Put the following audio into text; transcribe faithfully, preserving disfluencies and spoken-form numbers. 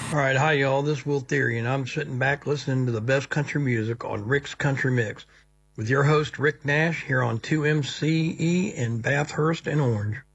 All right, hi y'all. This is Will Theory, and I'm sitting back listening to the best country music on Rick's Country Mix with your host Rick Nash here on two M C E in Bathurst and Orange.